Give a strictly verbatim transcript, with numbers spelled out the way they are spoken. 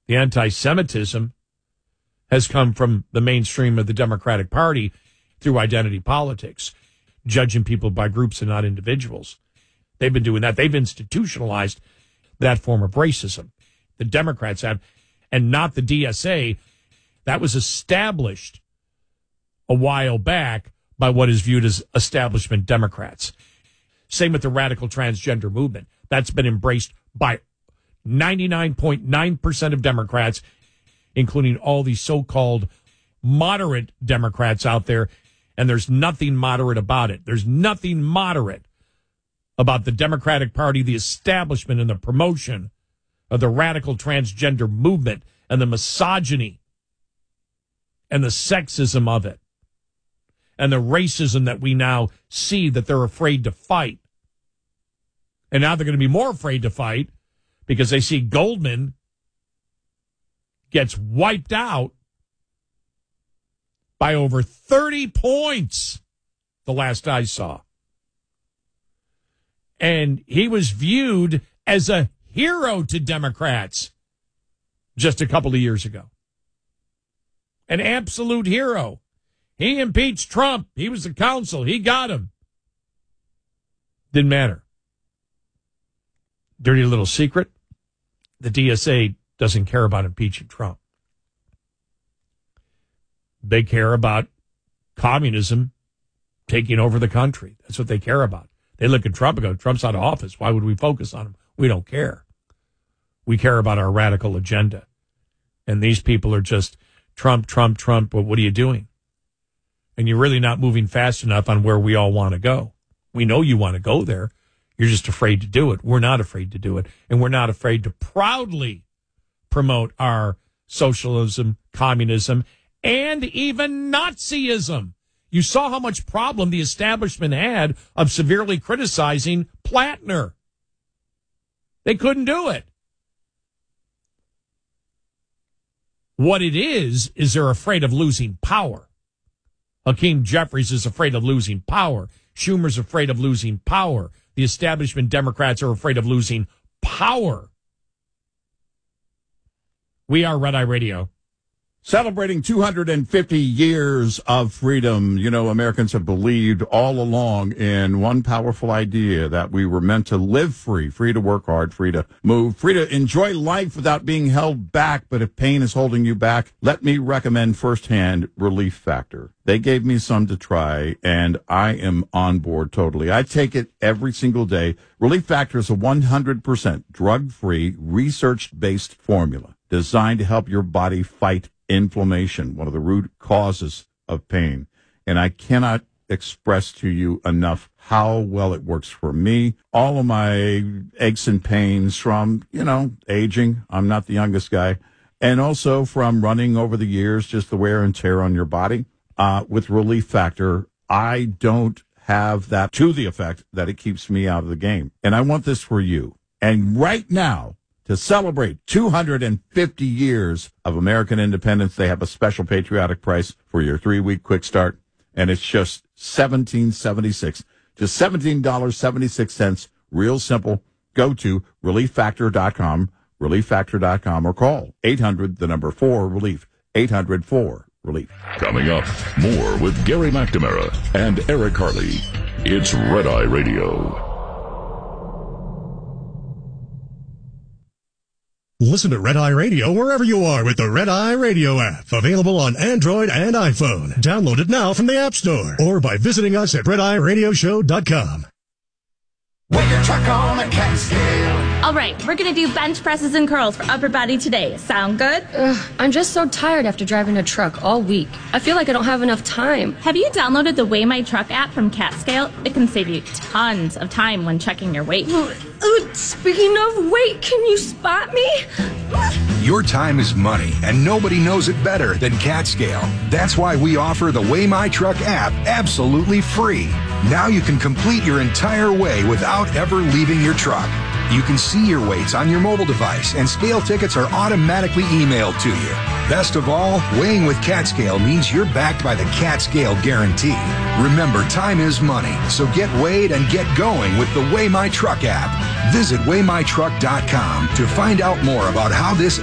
The anti-Semitism has come from the mainstream of the Democratic Party through identity politics, judging people by groups and not individuals. They've been doing that. They've institutionalized that form of racism. The Democrats have, and not the D S A. That was established a while back by what is viewed as establishment Democrats. Same with the radical transgender movement. That's been embraced by ninety-nine point nine percent of Democrats, including all these so-called moderate Democrats out there. And there's nothing moderate about it. There's nothing moderate about the Democratic Party, the establishment, and the promotion of the radical transgender movement and the misogyny and the sexism of it and the racism that we now see that they're afraid to fight. And now they're going to be more afraid to fight because they see Goldman gets wiped out by over thirty points the last I saw. And he was viewed as a hero to Democrats just a couple of years ago. An absolute hero. He impeached Trump. He was the counsel. He got him. Didn't matter. Dirty little secret. The D S A doesn't care about impeaching Trump. They care about communism taking over the country. That's what they care about. They look at Trump and go, Trump's out of office. Why would we focus on him? We don't care. We care about our radical agenda. And these people are just Trump, Trump, Trump. But what are you doing? And you're really not moving fast enough on where we all want to go. We know you want to go there. You're just afraid to do it. We're not afraid to do it. And we're not afraid to proudly promote our socialism, communism, and even Nazism. You saw how much problem the establishment had of severely criticizing Plattner. They couldn't do it. What it is, is they're afraid of losing power. Hakeem Jeffries is afraid of losing power. Schumer's afraid of losing power. The establishment Democrats are afraid of losing power. We are Red Eye Radio. Celebrating two hundred fifty years of freedom. You know, Americans have believed all along in one powerful idea that we were meant to live free, free to work hard, free to move, free to enjoy life without being held back. But if pain is holding you back, let me recommend firsthand Relief Factor. They gave me some to try, and I am on board totally. I take it every single day. Relief Factor is a one hundred percent drug-free, research-based formula designed to help your body fight inflammation, one of the root causes of pain. And I cannot express to you enough how well it works for me. All of my aches and pains from, you know, aging. I'm not the youngest guy. And also from running over the years, just the wear and tear on your body. Uh, with Relief Factor, I don't have that to the effect that it keeps me out of the game. And I want this for you. And right now, to celebrate two hundred fifty years of American independence, they have a special patriotic price for your three-week quick start, and it's just seventeen dollars and seventy-six cents. Just seventeen dollars and seventy-six cents. Real simple. Go to relief factor dot com, relief factor dot com, or call eight hundred, the number four, relief, eight hundred four, relief. Coming up, more with Gary McNamara and Eric Harley. It's Red Eye Radio. Listen to Red Eye Radio wherever you are with the Red Eye Radio app. Available on Android and iPhone. Download it now from the App Store or by visiting us at red eye radio show dot com. Weigh your truck on a cat scale. All right, we're going to do bench presses and curls for upper body today. Sound good? Ugh, I'm just so tired after driving a truck all week. I feel like I don't have enough time. Have you downloaded the Weigh My Truck app from CatScale? It can save you tons of time when checking your weight. Uh, speaking of weight, can you spot me? Your time is money, and nobody knows it better than CatScale. That's why we offer the Weigh My Truck app absolutely free. Now you can complete your entire weigh without ever leaving your truck. You can see your weights on your mobile device, and scale tickets are automatically emailed to you. Best of all, weighing with CatScale means you're backed by the CatScale guarantee. Remember, time is money, so get weighed and get going with the Weigh My Truck app. Visit weigh my truck dot com to find out more about how this